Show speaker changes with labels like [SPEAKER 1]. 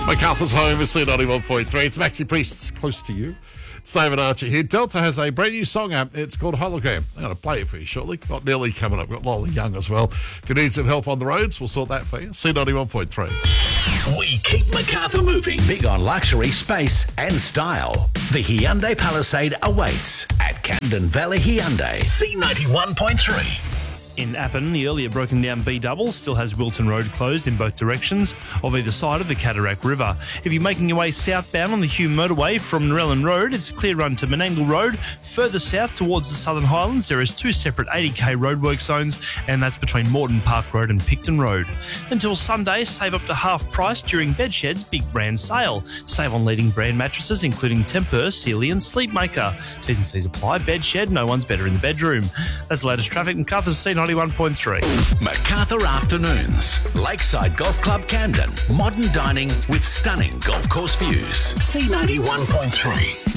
[SPEAKER 1] MacArthur's home is C91.3. It's Maxi Priest's close to you. It's David Archer here. Delta has a brand new song out. It's called Hologram. I'm going to play it for you shortly. Got Nelly coming up. Got Lola Young as well. If you need some help on the roads, we'll sort that for you. C91.3.
[SPEAKER 2] We keep MacArthur moving. Big on luxury, space and style. The Hyundai Palisade awaits at Camden Valley Hyundai. C91.3.
[SPEAKER 3] In Appin, the earlier broken down B-double still has Wilton Road closed in both directions of either side of the Cataract River. If you're making your way southbound on the Hume Motorway from Narellan Road, it's a clear run to Menangle Road. Further south towards the Southern Highlands, there is two separate 80k roadwork zones, and that's between Moreton Park Road and Picton Road. Until Sunday, save up to half price during Bedshed's big brand sale. Save on leading brand mattresses including Tempur, Sealy and Sleepmaker. T's and C's apply. Bedshed, no one's better in the bedroom. That's the latest traffic. MacArthur's C91.3.
[SPEAKER 2] MacArthur Afternoons. Lakeside Golf Club Camden. Modern dining with stunning golf course views. C91.3.